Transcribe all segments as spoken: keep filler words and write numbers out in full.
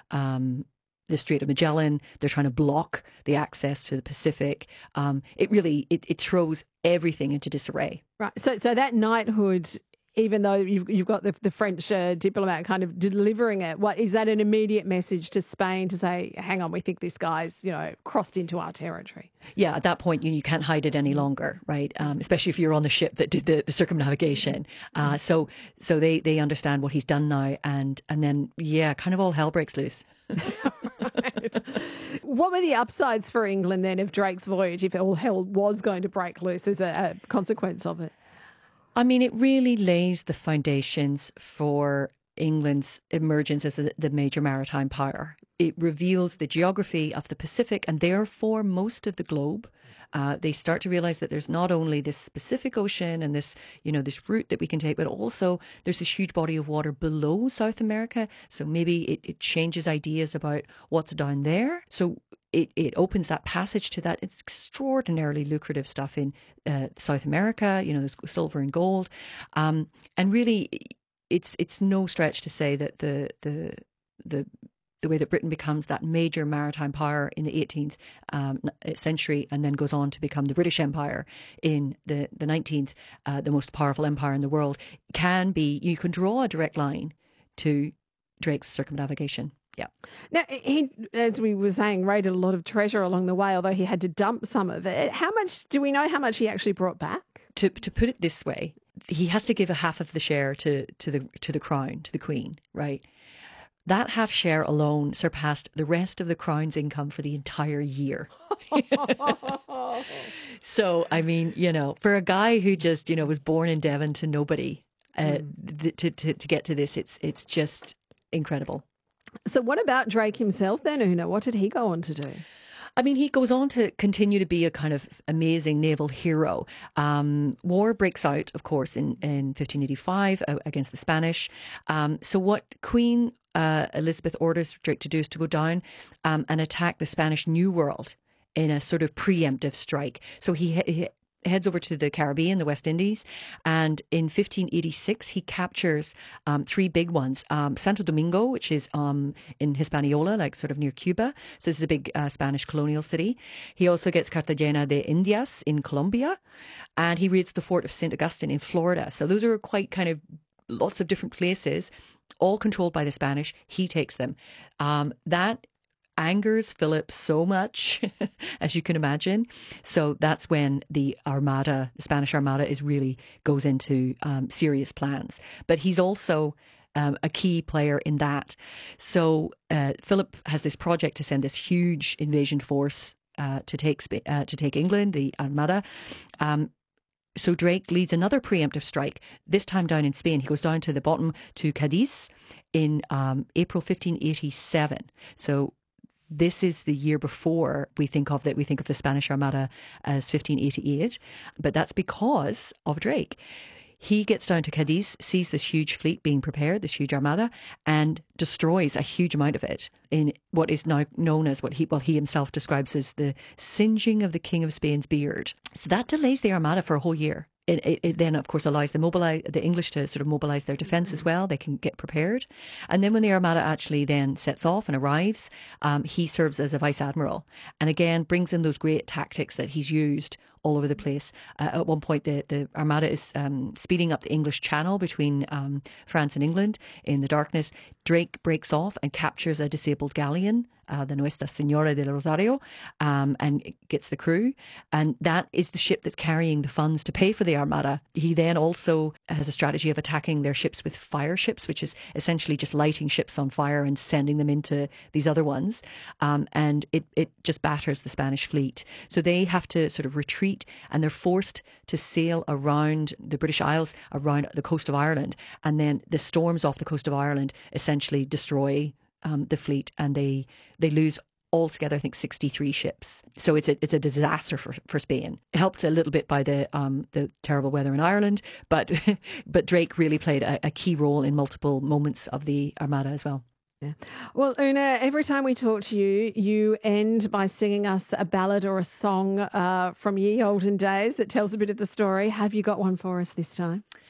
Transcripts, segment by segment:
um, the Strait of Magellan. They're trying to block the access to the Pacific. Um, it really it, it throws everything into disarray. Right. So so that knighthood, even though you've you've got the, the French uh, diplomat kind of delivering it, what is that an immediate message to Spain to say, hang on, we think this guy's, you know, crossed into our territory? Yeah, at that point, you, you can't hide it any longer, right? Um, especially if you're on the ship that did the, the circumnavigation. Uh, so so they, they understand what he's done now, and and then, yeah, kind of all hell breaks loose. Right. What were the upsides for England then of Drake's voyage, if all hell was going to break loose as a, a consequence of it? I mean, it really lays the foundations for England's emergence as a, the major maritime power. It reveals the geography of the Pacific and therefore most of the globe. Uh, they start to realize that there's not only this specific ocean and this, you know, this route that we can take, but also there's this huge body of water below South America. So maybe it, it changes ideas about what's down there. So it, it opens that passage to that. It's extraordinarily lucrative stuff in uh, South America, you know, there's silver and gold. Um, and really, it's it's no stretch to say that the the the the way that Britain becomes that major maritime power in the eighteenth um, century and then goes on to become the British Empire in the, the nineteenth, uh, the most powerful empire in the world, can be, you can draw a direct line to Drake's circumnavigation. Yeah. Now, he, as we were saying, raided a lot of treasure along the way, although he had to dump some of it. How much, do we know how much he actually brought back? To to put it this way, he has to give a half of the share to, to the to the crown, to the Queen, right? That half share alone surpassed the rest of the Crown's income for the entire year. So, I mean, you know, for a guy who just, you know, was born in Devon to nobody, uh, mm. th- to, to to get to this, it's it's just incredible. So what about Drake himself then, Una? What did he go on to do? I mean, he goes on to continue to be a kind of amazing naval hero. Um, war breaks out, of course, in, in fifteen eighty-five uh, against the Spanish. Um, so what Queen uh, Elizabeth orders Drake to do is to go down um, and attack the Spanish New World in a sort of preemptive strike. So he, he heads over to the Caribbean, the West Indies, and in fifteen eighty-six he captures um, three big ones. Um, Santo Domingo, which is um, in Hispaniola, like sort of near Cuba. So this is a big uh, Spanish colonial city. He also gets Cartagena de Indias in Colombia, and he raids the fort of Saint Augustine in Florida. So those are quite kind of lots of different places, all controlled by the Spanish. He takes them. Um, that angers Philip so much, as you can imagine. So that's when the Armada, the Spanish Armada, is really goes into um, serious plans. But he's also um, a key player in that. So uh, Philip has this project to send this huge invasion force uh, to take uh, to take England, the Armada. Um, So Drake leads another preemptive strike, this time down in Spain. He goes down to the bottom to Cadiz in um, April fifteen eighty-seven. So this is the year before we think of that. We think of the Spanish Armada as fifteen eighty-eight, but that's because of Drake. He gets down to Cadiz, sees this huge fleet being prepared, this huge armada, and destroys a huge amount of it in what is now known as what he, well, he himself describes as the singeing of the King of Spain's beard. So that delays the armada for a whole year. It, it, it then, of course, allows the mobilize the English to sort of mobilise their defence as well. They can get prepared. And then when the Armada actually then sets off and arrives, um, he serves as a Vice Admiral. And again, brings in those great tactics that he's used all over the place. Uh, at one point, the, the Armada is um, speeding up the English Channel between um, France and England in the darkness. Drake breaks off and captures a disabled galleon, uh, the Nuestra Señora del Rosario, um, and gets the crew. And that is the ship that's carrying the funds to pay for the Armada. He then also has a strategy of attacking their ships with fire ships, which is essentially just lighting ships on fire and sending them into these other ones. Um, and it, it just batters the Spanish fleet. So they have to sort of retreat, and they're forced to sail around the British Isles, around the coast of Ireland. And then the storms off the coast of Ireland essentially destroy um, the fleet, and they they lose altogether, I think, sixty-three ships. So it's a it's a disaster for, for Spain. Helped a little bit by the um the terrible weather in Ireland, but but Drake really played a, a key role in multiple moments of the Armada as well. Yeah. Well, Una, every time we talk to you, you end by singing us a ballad or a song uh, from ye olden days that tells a bit of the story. Have you got one for us this time?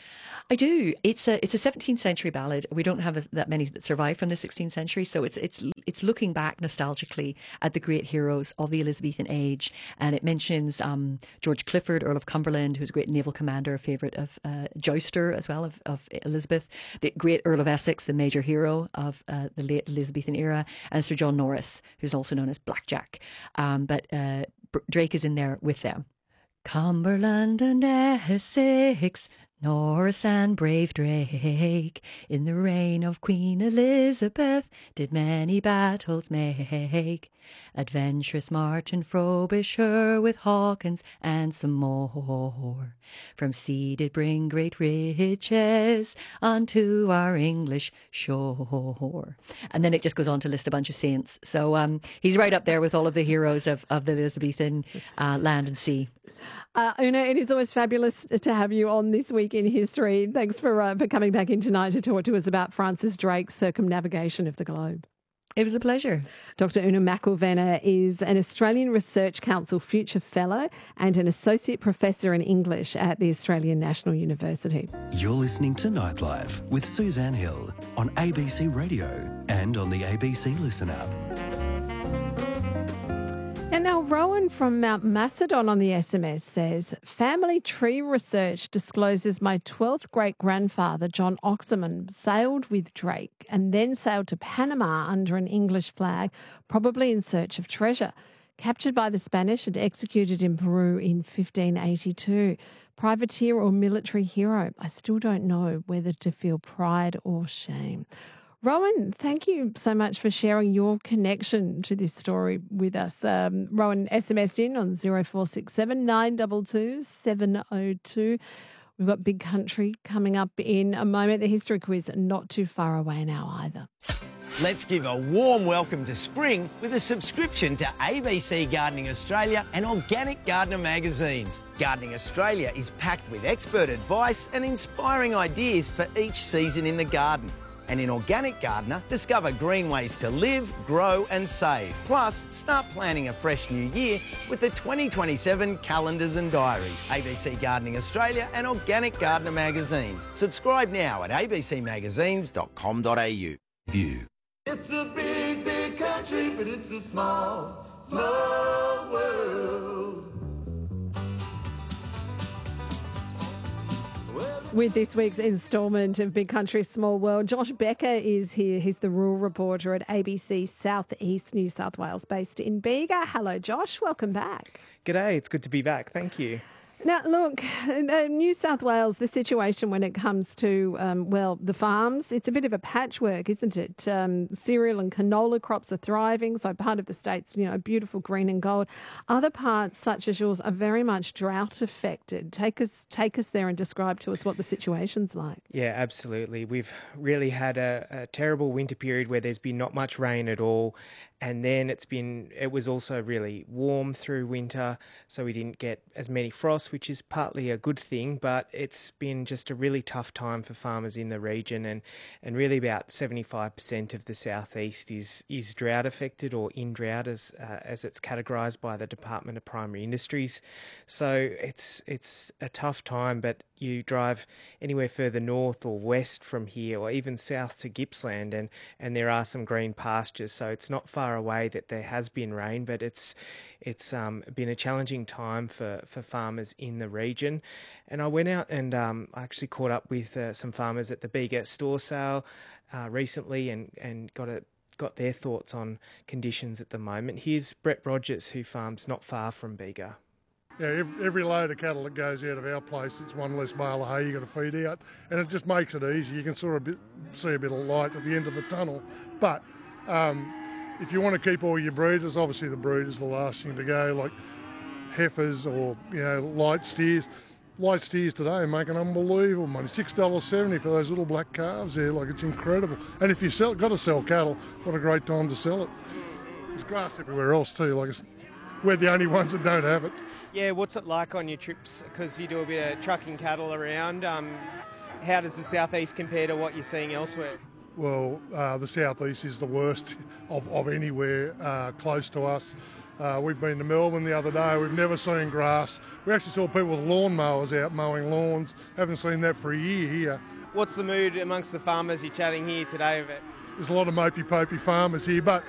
I do. It's a it's a seventeenth century ballad. We don't have as, that many that survive from the sixteenth century, so it's it's it's looking back nostalgically at the great heroes of the Elizabethan age, and it mentions um, George Clifford, Earl of Cumberland, who's a great naval commander, a favourite of uh, Jouster as well of, of Elizabeth, the great Earl of Essex, the major hero of uh, the late Elizabethan era, and Sir John Norris, who's also known as Blackjack. Um, but uh, Drake is in there with them. Cumberland and Essex, Norris and brave Drake, in the reign of Queen Elizabeth, did many battles make. Adventurous Martin Frobisher with Hawkins and some more, from sea did bring great riches unto our English shore. And then it just goes on to list a bunch of saints. So um, he's right up there with all of the heroes of, of the Elizabethan uh, land and sea. Uh, Una, it is always fabulous to have you on This Week in History. Thanks for uh, for coming back in tonight to talk to us about Francis Drake's circumnavigation of the globe. It was a pleasure. Doctor Una McIlvenna is an Australian Research Council Future Fellow and an Associate Professor in English at the Australian National University. You're listening to Nightlife with Suzanne Hill on A B C Radio and on the A B C Listen app. And now Rowan from Mount Macedon on the S M S says, family tree research discloses my twelfth great-grandfather, John Oxerman, sailed with Drake and then sailed to Panama under an English flag, probably in search of treasure. Captured by the Spanish and executed in Peru in fifteen eighty-two. Privateer or military hero? I still don't know whether to feel pride or shame. Rowan, thank you so much for sharing your connection to this story with us. Um, Rowan S M S'd in on zero four six seven nine two two seven zero two. We've got Big Country coming up in a moment. The history quiz not too far away now either. Let's give a warm welcome to spring with a subscription to A B C Gardening Australia and Organic Gardener magazines. Gardening Australia is packed with expert advice and inspiring ideas for each season in the garden. And in Organic Gardener, discover green ways to live, grow and save. Plus, start planning a fresh new year with the twenty twenty-seven calendars and diaries. A B C Gardening Australia and Organic Gardener magazines. Subscribe now at a b c magazines dot com dot a u. View. It's a big, big country, but it's a small, small world. With this week's instalment of Big Country, Small World, Josh Becker is here. He's the rural reporter at A B C South East New South Wales, based in Bega. Hello, Josh. Welcome back. G'day. It's good to be back. Thank you. Now, look, uh, New South Wales, the situation when it comes to, um, well, the farms, it's a bit of a patchwork, isn't it? Um, cereal and canola crops are thriving, so part of the state's, you know, beautiful green and gold. Other parts, such as yours, are very much drought affected. Take us, take us there and describe to us what the situation's like. Yeah, absolutely. We've really had a, a terrible winter period where there's been not much rain at all. And then it's been, it was also really warm through winter, so we didn't get as many frosts, which is partly a good thing, but it's been just a really tough time for farmers in the region, and, and really about seventy-five percent of the southeast is is drought affected or in drought as uh, as it's categorised by the Department of Primary Industries. So it's it's a tough time, but you drive anywhere further north or west from here, or even south to Gippsland, and, and there are some green pastures, so it's not far away that there has been rain, but it's it's um, been a challenging time for, for farmers in the region. And I went out and um, I actually caught up with uh, some farmers at the Bega store sale uh, recently and, and got a got their thoughts on conditions at the moment. Here's Brett Rogers, who farms not far from Bega. Yeah, every, every load of cattle that goes out of our place, it's one less bale of hay you got to feed out, and it just makes it easy. You can sort of bit, see a bit of light at the end of the tunnel. But um, if you want to keep all your breeders, obviously the breeder's the last thing to go, like heifers or, you know, light steers. Light steers today make an unbelievable money. six dollars seventy for those little black calves there, like it's incredible. And if you sell, got to sell cattle, what a great time to sell it. There's grass everywhere else too, like it's, we're the only ones that don't have it. Yeah, what's it like on your trips? Because you do a bit of trucking cattle around. Um, how does the southeast compare to what you're seeing elsewhere? Well, uh, the southeast is the worst of, of anywhere uh, close to us. Uh, we've been to Melbourne the other day. We've never seen grass. We actually saw people with lawnmowers out mowing lawns. Haven't seen that for a year here. What's the mood amongst the farmers you're chatting here today? There's a lot of mopey-popey farmers here, but